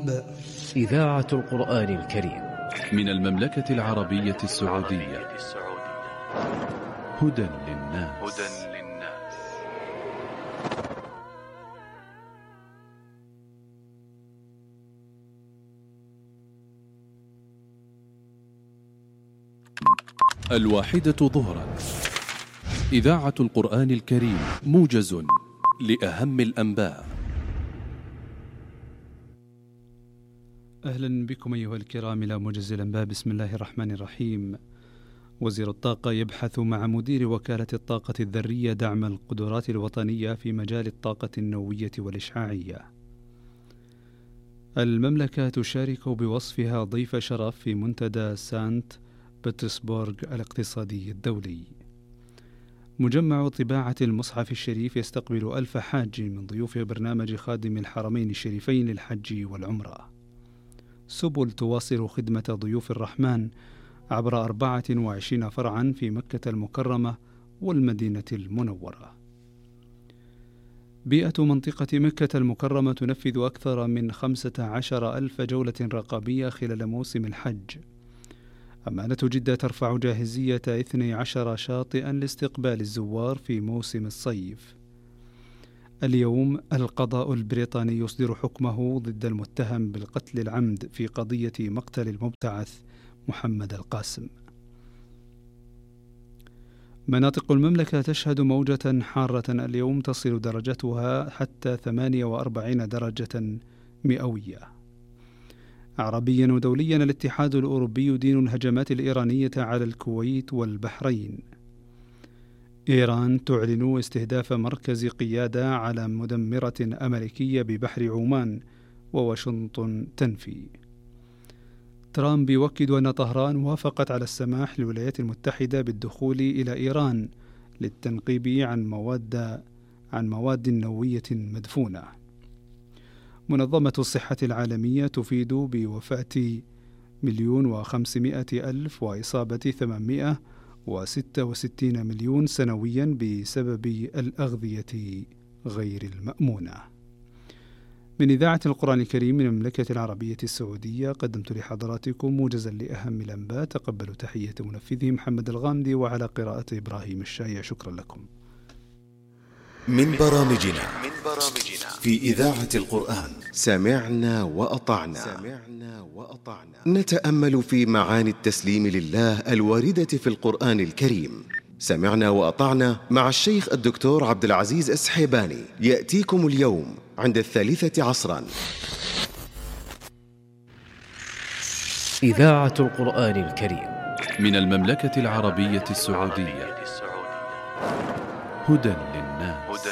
الغريب. إذاعة القرآن الكريم من المملكة العربية السعودية. هدى للناس. الواحدة ظهرا، إذاعة القرآن الكريم، موجز لأهم الأنباء. أهلا بكم أيها الكرام إلى موجز الأنباء. بسم الله الرحمن الرحيم. وزير الطاقة يبحث مع مدير وكالة الطاقة الذرية دعم القدرات الوطنية في مجال الطاقة النووية والإشعاعية. المملكة تشارك بوصفها ضيف شرف في منتدى سانت بطرسبورغ الاقتصادي الدولي. مجمع طباعة المصحف الشريف يستقبل 1000 حاج من ضيوف برنامج خادم الحرمين الشريفين للحج والعمرة. سبل تواصل خدمة ضيوف الرحمن عبر 24 فرعا في مكة المكرمة والمدينة المنورة. بيئة منطقة مكة المكرمة تنفذ أكثر من 15,000 جولة رقابية خلال موسم الحج. أمانة جدة ترفع جاهزية 12 شاطئا لاستقبال الزوار في موسم الصيف. اليوم القضاء البريطاني يصدر حكمه ضد المتهم بالقتل العمد في قضية مقتل المبتعث محمد القاسم. مناطق المملكة تشهد موجة حارة اليوم تصل درجتها حتى 48 درجة مئوية. عربيا ودوليا، الاتحاد الأوروبي يدين الهجمات الإيرانية على الكويت والبحرين. إيران تعلن استهداف مركز قيادة على مدمرة أمريكية ببحر عمان، وواشنطن تنفي. ترامب يؤكد أن طهران وافقت على السماح للولايات المتحدة بالدخول إلى إيران للتنقيب عن مواد نووية مدفونة. منظمة الصحة العالمية تفيد بوفاة 1,500,000 وإصابة 866 مليون سنويا بسبب الأغذية غير المأمونة. من إذاعة القرآن الكريم من المملكة العربية السعودية، قدمت لحضراتكم موجزا لأهم الأنباء. تقبلوا تحية منفذه محمد الغامدي، وعلى قراءة إبراهيم الشايع. شكرا لكم. من برامجنا في إذاعة القرآن سمعنا وأطعنا. نتأمل في معاني التسليم لله الواردة في القرآن الكريم. سمعنا وأطعنا مع الشيخ الدكتور عبد العزيز السحيباني، يأتيكم اليوم عند 3 عصرا. إذاعة القرآن الكريم من المملكة العربية السعودية. هدى للناس.